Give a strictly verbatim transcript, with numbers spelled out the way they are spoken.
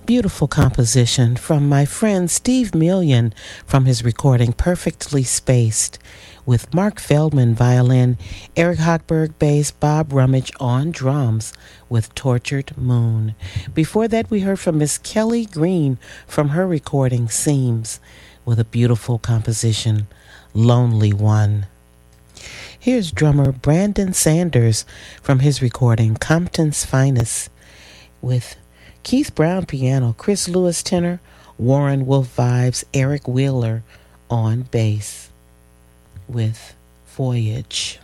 Beautiful composition from my friend Steve Million from his recording Perfectly Spaced, with Mark Feldman violin, Eric Hochberg bass, Bob Rummage on drums with Tortured Moon. Before that, we heard from Miss Kelly Green from her recording Seams with a beautiful composition, Lonely One. Here's drummer Brandon Sanders from his recording Compton's Finest with Keith Brown piano, Chris Lewis tenor, Warren Wolf vibes, Eric Wheeler on bass with Voyage.